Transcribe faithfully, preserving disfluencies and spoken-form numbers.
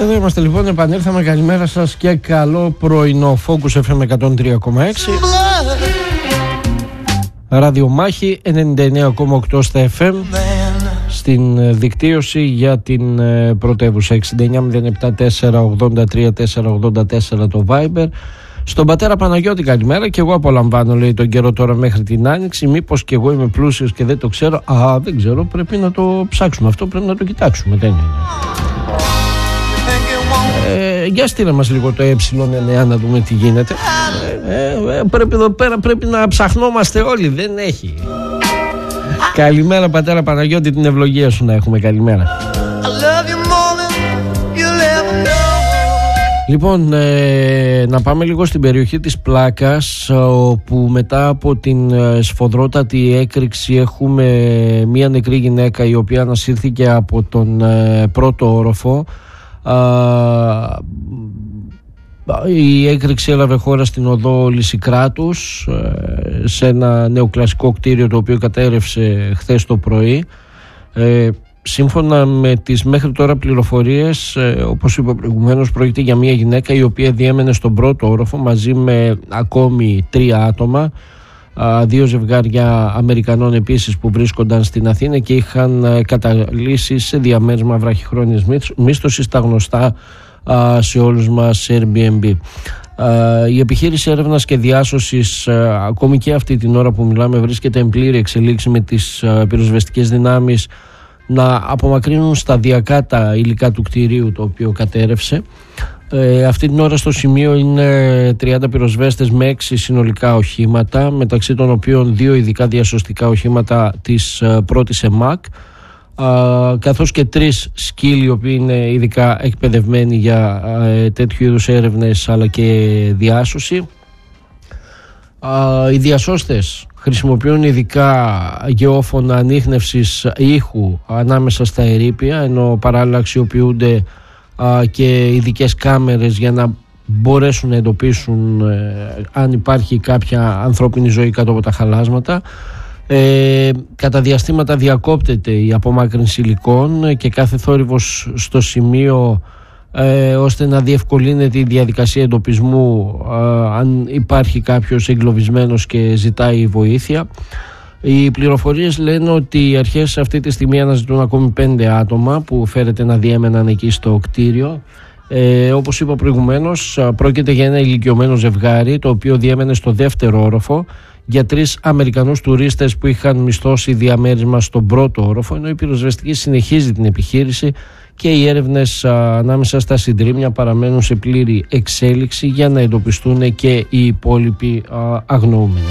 Εδώ είμαστε λοιπόν, επανήλθαμε. Καλημέρα σας και καλό πρωινό. Focus εφ εμ εκατόν τρία κόμμα έξι, Ραδιομάχη ενενήντα εννέα κόμμα οκτώ στα εφ εμ, στην δικτύωση για την πρωτεύουσα. Εξήντα εννέα μηδέν επτά τέσσερα ογδόντα τρία τέσσερα ογδόντα τέσσερα το Viber. Στον πατέρα Παναγιώτη καλημέρα. Και εγώ απολαμβάνω, λέει, τον καιρό τώρα μέχρι την Άνοιξη. Μήπως και εγώ είμαι πλούσιος και δεν το ξέρω? Α, δεν ξέρω, πρέπει να το ψάξουμε αυτό, πρέπει να το κοιτάξουμε. Δεν είναι. Ε, για στείλε μας λίγο το ε εννιά να δούμε τι γίνεται. ε, ε, Πρέπει εδώ πέρα, πρέπει να ψαχνόμαστε όλοι. Δεν έχει. Καλημέρα πατέρα Παναγιώτη, την ευλογία σου να έχουμε. Καλημέρα. Λοιπόν, ε, να πάμε λίγο στην περιοχή της Πλάκας, όπου μετά από την σφοδρότατη έκρηξη έχουμε μία νεκρή γυναίκα η οποία ανασύρθηκε από τον ε, πρώτο όροφο. Α, η έκρηξη έλαβε χώρα στην οδό Λυσικράτους, σε ένα νεοκλασικό κτίριο το οποίο κατέρρευσε χθες το πρωί. ε, Σύμφωνα με τις μέχρι τώρα πληροφορίες, ε, όπως είπα προηγουμένως, πρόκειται για μια γυναίκα η οποία διέμενε στον πρώτο όροφο μαζί με ακόμη τρία άτομα, α, δύο ζευγάρια Αμερικανών επίσης που βρίσκονταν στην Αθήνα και είχαν ε, καταλύσει σε διαμέρισμα βραχυχρόνιας μίσθωσης, τα γνωστά α, σε όλους μας Airbnb. Uh, η επιχείρηση έρευνας και διάσωσης, uh, ακόμη και αυτή την ώρα που μιλάμε, βρίσκεται εν πλήρη εξελίξη με τις uh, πυροσβεστικές δυνάμεις να απομακρύνουν σταδιακά τα υλικά του κτηρίου το οποίο κατέρευσε. Ε, αυτή την ώρα στο σημείο είναι τριάντα πυροσβέστες με έξι συνολικά οχήματα, μεταξύ των οποίων δύο ειδικά διασωστικά οχήματα της uh, πρώτης ΕΜΑΚ, Uh, καθώς και τρεις σκύλοι οι οποίοι είναι ειδικά εκπαιδευμένοι για uh, τέτοιου είδους έρευνες αλλά και διάσωση. Uh, οι διασώστες χρησιμοποιούν ειδικά γεώφωνα ανίχνευσης ήχου ανάμεσα στα ερείπια, ενώ παράλληλα αξιοποιούνται uh, και ειδικές κάμερες για να μπορέσουν να εντοπίσουν uh, αν υπάρχει κάποια ανθρώπινη ζωή κάτω από τα χαλάσματα. Ε, κατά διαστήματα διακόπτεται η απομάκρυνση υλικών και κάθε θόρυβος στο σημείο, ε, ώστε να διευκολύνεται η διαδικασία εντοπισμού ε, αν υπάρχει κάποιος εγκλωβισμένος και ζητάει βοήθεια. Οι πληροφορίες λένε ότι οι αρχές αυτή τη στιγμή αναζητούν ακόμη πέντε άτομα που φέρεται να διέμεναν εκεί στο κτίριο. Ε, όπως είπα προηγουμένως, πρόκειται για ένα ηλικιωμένο ζευγάρι το οποίο διέμενε στο δεύτερο όροφο, για τρεις Αμερικανούς τουρίστες που είχαν μισθώσει διαμέρισμα στον πρώτο όροφο, ενώ η πυροσβεστική συνεχίζει την επιχείρηση και οι έρευνες α, ανάμεσα στα συντρίμμια παραμένουν σε πλήρη εξέλιξη για να εντοπιστούν και οι υπόλοιποι α, αγνοούμενοι.